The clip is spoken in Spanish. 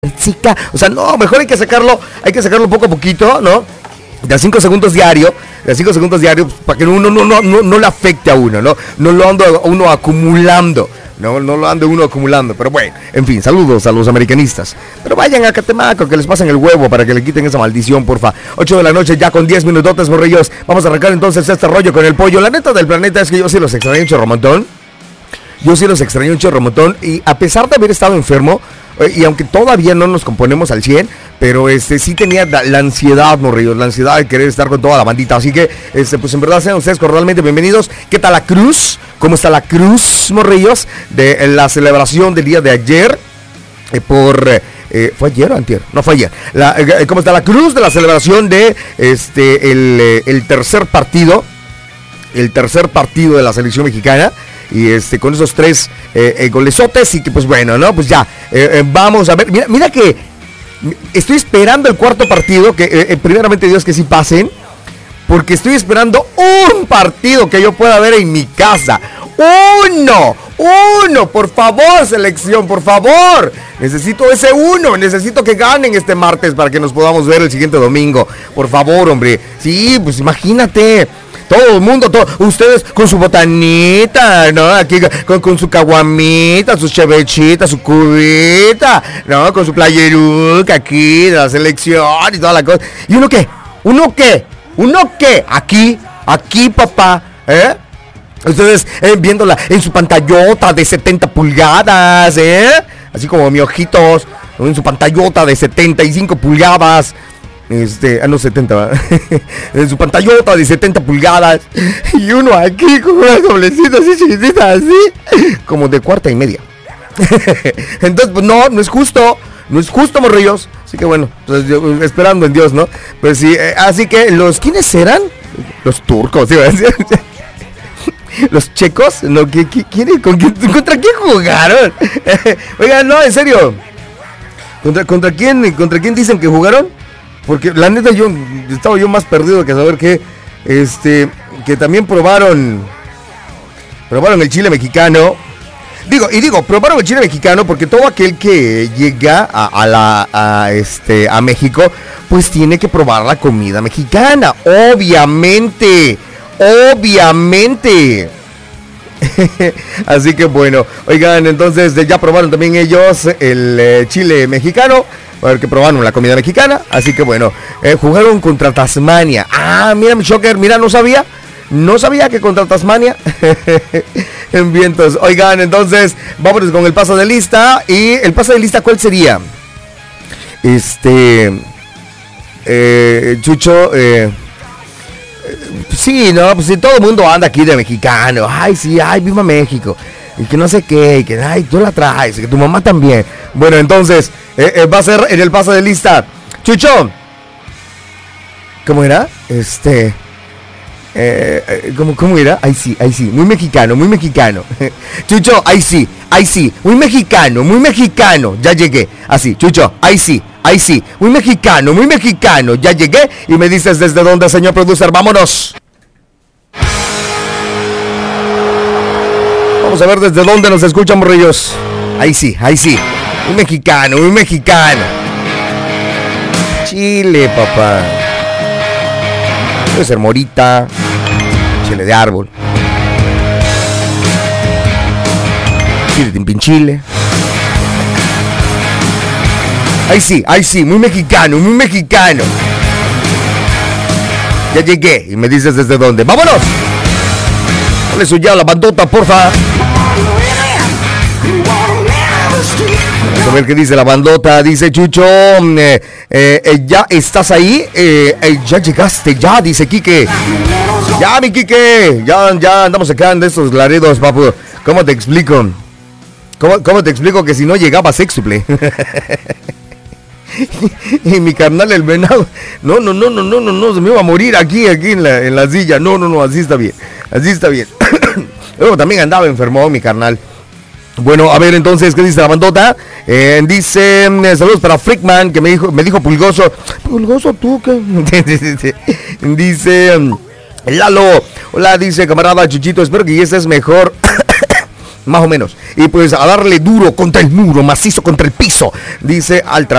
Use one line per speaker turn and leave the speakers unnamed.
chica. O sea, no, mejor hay que sacarlo poco a poquito, ¿no? De a 5 segundos diario, para que uno no le afecte a uno, ¿no? No lo ande uno acumulando. No lo ande uno acumulando, pero bueno, en fin, saludos a los americanistas. Pero vayan a Catemaco, que les pasen el huevo para que le quiten esa maldición, porfa. 8 de la noche ya con 10 minutotes, morrillos. Vamos a arrancar entonces este rollo con el pollo. La neta del planeta es que yo sí los extraño un chorromontón. Y a pesar de haber estado enfermo, y aunque todavía no nos componemos al 100, pero sí tenía la ansiedad, morrillos, la ansiedad de querer estar con toda la bandita. Así que, pues en verdad sean ustedes cordialmente bienvenidos. ¿Qué tal la cruz? ¿Cómo está la cruz, morrillos? De la celebración del día de ayer. ¿Fue ayer o antier? No, fue ayer. ¿Cómo está la cruz de la celebración de el tercer partido? El tercer partido de la selección mexicana. Y con esos 3 golesotes. Y que pues bueno, ¿no? Pues ya, vamos a ver. Mira que estoy esperando el cuarto partido. Que primeramente Dios que sí pasen. Porque estoy esperando un partido que yo pueda ver en mi casa. Uno, por favor, selección, por favor. Necesito ese uno, necesito que ganen este martes para que nos podamos ver el siguiente domingo. Por favor, hombre. Sí, pues imagínate. Todo el mundo, ustedes con su botanita, ¿no? Aquí con su caguamita, sus chevechitas, su cubita, ¿no? Con su playeruca aquí de la selección y toda la cosa. ¿Y uno qué? Aquí, papá, ¿eh? Ustedes viéndola en su pantallota de 70 pulgadas, ¿eh? Así como mi ojitos, en su pantallota de 75 pulgadas. No 70, ¿verdad? En su pantallota de 70 pulgadas. Y uno aquí con una doblecita así chiquitita, así como de 1/4. Entonces, pues no es justo. No es justo, morrillos. Así que bueno, pues, esperando en Dios, ¿no? Pues sí, así que ¿quiénes serán? Los turcos, ¿sí? Los checos, ¿no? ¿Contra quién jugaron? Oigan, no, en serio. ¿Contra quién dicen que jugaron? Porque la neta estaba yo más perdido que saber que también probaron el chile mexicano. Probaron el chile mexicano porque todo aquel que llega a México, pues tiene que probar la comida mexicana, obviamente. Así que bueno, oigan, entonces ya probaron también ellos el chile mexicano. A ver que probaron la comida mexicana. Así que bueno, jugaron contra Tasmania. Ah, mira mi shocker, mira, no sabía que contra Tasmania. En vientos. Oigan, entonces vámonos con el paso de lista. Y el paso de lista, ¿cuál sería? Chucho, sí, no, pues sí, todo el mundo anda aquí de mexicano. Ay, sí, ay, viva México. Y que no sé qué, y que ay, tú la traes, y que tu mamá también. Bueno, entonces, va a ser en el paso de lista. Chucho, ¿cómo era? ¿Cómo era? Ay, sí, muy mexicano. Chucho, ay, sí, muy mexicano, ya llegué. Así, Chucho, ay, sí, muy mexicano, ya llegué. Y me dices desde dónde, señor producer, vámonos. Vamos a ver desde dónde nos escuchan, morrillos. Ahí sí. Muy mexicano. Chile, papá. Puede ser morita, chile de árbol, chile de pinchile. Ahí sí, muy mexicano. Ya llegué y me dices desde dónde. ¡Vámonos! Dale su ya la bandota, porfa. Vamos a ver qué dice la bandota. Dice Chucho, ya estás ahí, ya llegaste, ya, dice Quique. Ya, mi Quique, ya andamos acá en estos Laredos, papu. ¿Cómo te explico? ¿Cómo te explico que si no llegaba sextuple? Y mi carnal el venado, no, se me iba a morir aquí en la silla. No, así está bien. Luego también andaba enfermo mi carnal. Bueno, a ver entonces, ¿qué dice la bandota? Dice, saludos para Freakman, que me dijo Pulgoso. Pulgoso, ¿tú qué? Dice, Lalo, hola, dice camarada Chuchito, espero que ya estés mejor. Más o menos. Y pues a darle duro contra el muro, macizo contra el piso. Dice al trabajo.